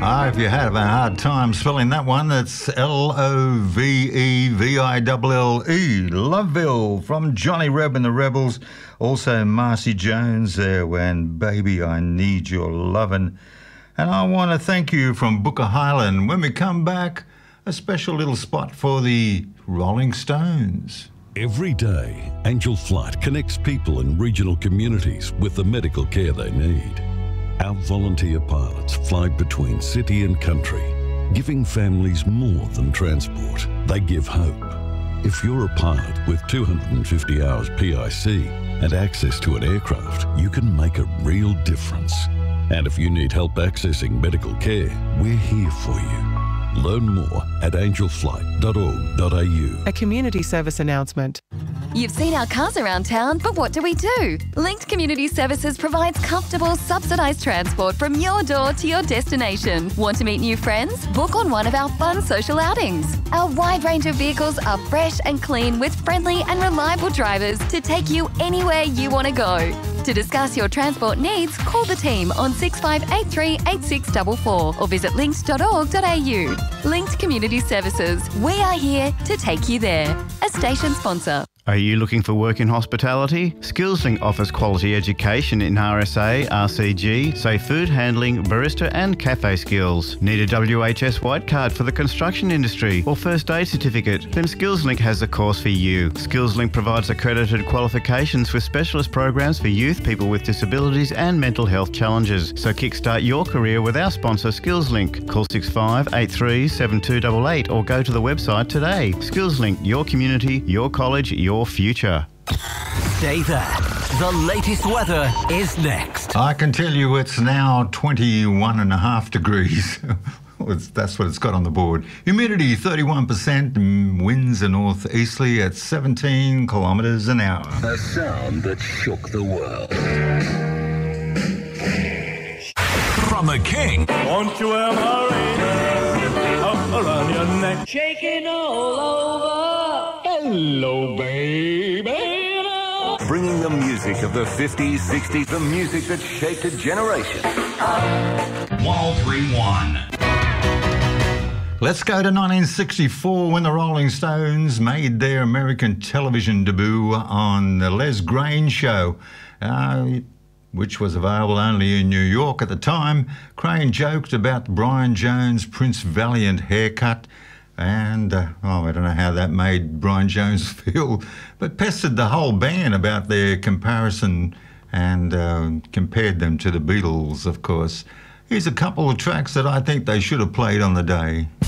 If you have a hard time spelling that one, it's Loveville, Loveville, from Johnny Reb and the Rebels. Also Marcy Jones there when Baby I Need Your Lovin'. And I want to thank you from Booker Highland. When we come back, a special little spot for the Rolling Stones. Every day, Angel Flight connects people in regional communities with the medical care they need. Our volunteer pilots fly between city and country, giving families more than transport. They give hope. If you're a pilot with 250 hours PIC and access to an aircraft, you can make a real difference. And if you need help accessing medical care, we're here for you. Learn more at angelflight.org.au. A community service announcement. You've seen our cars around town, but what do we do? Linked Community Services provides comfortable, subsidised transport from your door to your destination. Want to meet new friends? Book on one of our fun social outings. Our wide range of vehicles are fresh and clean with friendly and reliable drivers to take you anywhere you want to go. To discuss your transport needs, call the team on 6583 8644 or visit linked.org.au. Linked Community Services. We are here to take you there. A station sponsor. Are you looking for work in hospitality? SkillsLink offers quality education in RSA, RCG, safe food handling, barista and cafe skills. Need a WHS white card for the construction industry or first aid certificate? Then SkillsLink has a course for you. SkillsLink provides accredited qualifications with specialist programs for youth, people with disabilities and mental health challenges. So kickstart your career with our sponsor SkillsLink. Call 6583 7288 or go to the website today. SkillsLink, your community, your college, your future. Stay there. The latest weather is next. I can tell you it's now 21.5 degrees. That's what it's got on the board. Humidity 31%, winds are northeasterly at 17 kilometres an hour. A sound that shook the world. From the King. Won't you wear my ring up around your neck? Shaking all over. Hello, baby. Bringing the music of the 50s, 60s, the music that shaped a generation. 1031. Let's go to 1964 when the Rolling Stones made their American television debut on the Les Grange Show, which was available only in New York at the time. Crane joked about Brian Jones' Prince Valiant haircut, and I don't know how that made Brian Jones feel, but pestered the whole band about their comparison and compared them to the Beatles, of course. Here's a couple of tracks that I think they should have played on the day.